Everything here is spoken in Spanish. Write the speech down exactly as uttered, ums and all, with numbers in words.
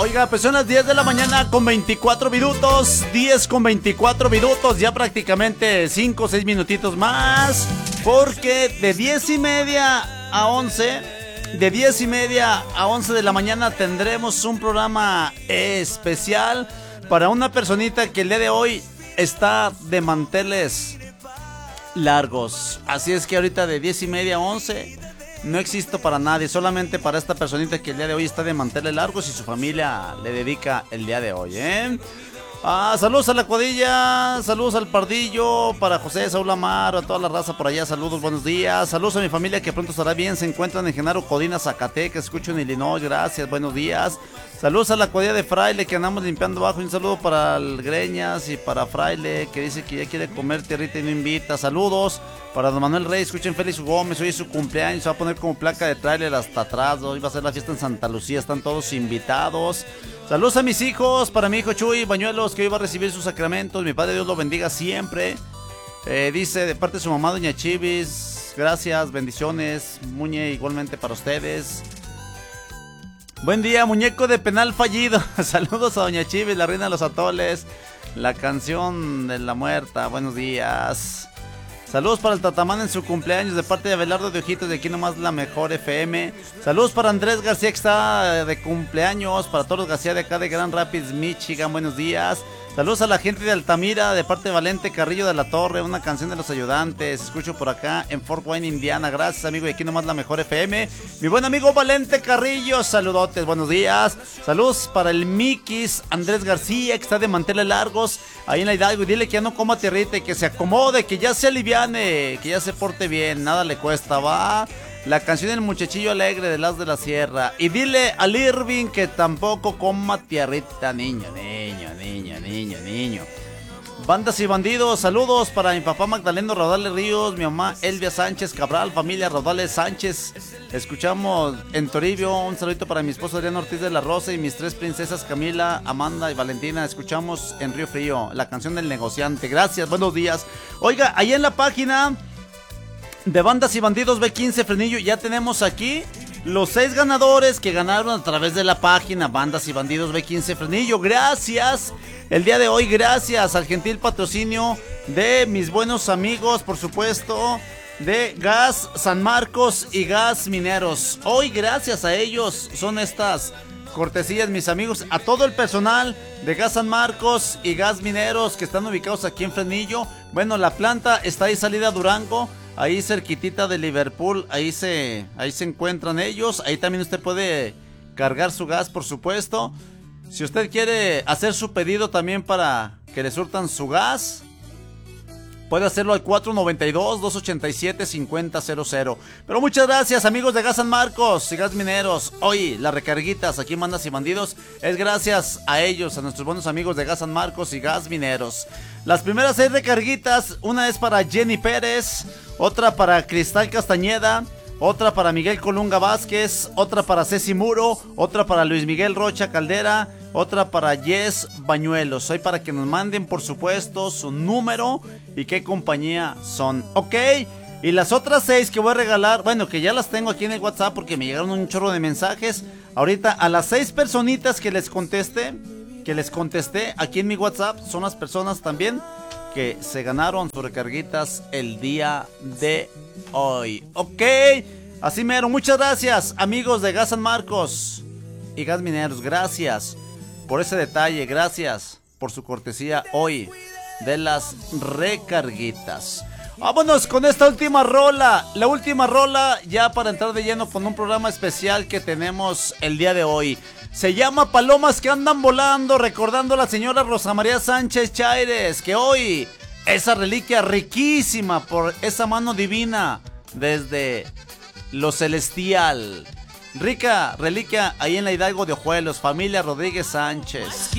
Oiga, pues son las diez de la mañana con veinticuatro minutos, diez con veinticuatro minutos, ya prácticamente cinco o seis minutitos más, porque de diez y media a once, de diez y media a once de la mañana tendremos un programa especial para una personita que el día de hoy está de manteles largos. Así es que ahorita de diez y media a once no existo para nadie, solamente para esta personita que el día de hoy está de manteles largos y su familia le dedica el día de hoy, ¿eh? Ah, saludos a la cuadrilla, saludos al Pardillo, para José, Saúl Amar, a toda la raza por allá, saludos, buenos días, saludos a mi familia que pronto estará bien, se encuentran en Genaro Codina, Zacatecas, escucho en Illinois, gracias, buenos días, saludos a la cuadrilla de Fraile que andamos limpiando abajo, y un saludo para el Greñas y para Fraile que dice que ya quiere comer tierrita y no invita, saludos para don Manuel Rey, escuchen Félix Gómez, hoy es su cumpleaños, se va a poner como placa de tráiler hasta atrás, hoy va a ser la fiesta en Santa Lucía, están todos invitados. Saludos a mis hijos, para mi hijo Chuy Bañuelos, que hoy va a recibir sus sacramentos. Mi padre Dios lo bendiga siempre. Eh, dice de parte de su mamá, doña Chivis, gracias, bendiciones. Muñe, igualmente para ustedes. Buen día, muñeco de penal fallido. Saludos a doña Chivis, la reina de los atoles. La canción de la muerta, buenos días. Saludos para el Tatamán en su cumpleaños de parte de Abelardo de Ojitos, de aquí nomás la mejor F M. Saludos para Andrés García que está de cumpleaños, para todos los García de acá de Grand Rapids, Michigan, buenos días. Saludos a la gente de Altamira de parte de Valente Carrillo de la Torre, una canción de los ayudantes. Escucho por acá en Fort Wayne, Indiana. Gracias, amigo, de aquí nomás la mejor F M. Mi buen amigo Valente Carrillo, saludotes, buenos días. Saludos para el Mikis Andrés García que está de manteles largos ahí en la Hidalgo. Y dile que ya no coma tierrita y que se acomode, que ya se aliviane, que ya se porte bien, nada le cuesta, va. La canción del muchachillo alegre de Las de la Sierra. Y dile al Irving que tampoco coma tierrita, niño, niño, niño, niño, niño. Bandas y bandidos, saludos para mi papá Magdaleno Rodales Ríos, mi mamá Elvia Sánchez Cabral, familia Rodales Sánchez. Escuchamos en Toribio, un saludito para mi esposo Adrián Ortiz de la Rosa y mis tres princesas Camila, Amanda y Valentina. Escuchamos en Río Frío, la canción del negociante. Gracias, buenos días. Oiga, ahí en la página de Bandas y Bandidos B quince Frenillo ya tenemos aquí los seis ganadores que ganaron a través de la página Bandas y Bandidos B quince Frenillo. Gracias el día de hoy, gracias al gentil patrocinio de mis buenos amigos, por supuesto, de Gas San Marcos y Gas Mineros. Hoy gracias a ellos son estas cortesías, mis amigos, a todo el personal de Gas San Marcos y Gas Mineros que están ubicados aquí en Frenillo. Bueno, la planta está ahí salida a Durango, ahí cerquitita de Liverpool, ahí se, ahí se encuentran ellos. Ahí también usted puede cargar su gas, por supuesto. Si usted quiere hacer su pedido también para que le surtan su gas, puede hacerlo al cuatro noventa y dos, dos ochenta y siete, cincuenta cero cero. Pero muchas gracias, amigos de Gas San Marcos y Gas Mineros. Hoy las recarguitas aquí en Bandas y Bandidos es gracias a ellos, a nuestros buenos amigos de Gas San Marcos y Gas Mineros. Las primeras seis recarguitas, una es para Jenny Pérez, otra para Cristal Castañeda, otra para Miguel Colunga Vázquez, otra para Ceci Muro, otra para Luis Miguel Rocha Caldera, otra para Yes Bañuelos. Hoy para que nos manden, por supuesto, su número y qué compañía son, ¿ok? Y las otras seis que voy a regalar, bueno, que ya las tengo aquí en el WhatsApp porque me llegaron un chorro de mensajes. Ahorita a las seis personitas que les conteste, que les contesté aquí en mi WhatsApp, son las personas también que se ganaron sus recarguitas el día de hoy, ¿ok? Así mero, muchas gracias, amigos de Gas San Marcos y Gas Mineros, gracias por ese detalle, gracias por su cortesía hoy de las recarguitas. Vámonos con esta última rola, la última rola ya para entrar de lleno con un programa especial que tenemos el día de hoy. Se llama Palomas que andan volando, recordando a la señora Rosa María Sánchez Chaires, que hoy esa reliquia riquísima por esa mano divina desde lo celestial. Rica reliquia ahí en la Hidalgo de Ojuelos, familia Rodríguez Sánchez.